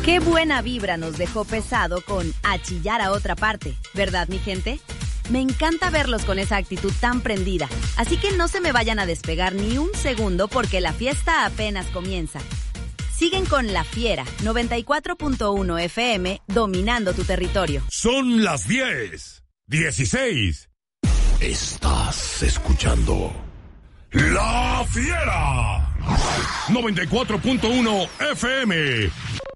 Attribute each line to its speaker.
Speaker 1: Qué buena vibra nos dejó Pesado con A chillar a otra parte, ¿verdad, mi gente? Me encanta verlos con esa actitud tan prendida, así que no se me vayan a despegar ni un segundo porque la fiesta apenas comienza. Siguen con La Fiera, 94.1 FM, dominando tu territorio.
Speaker 2: Son las 10:16. Estás escuchando La Fiera, 94.1 FM.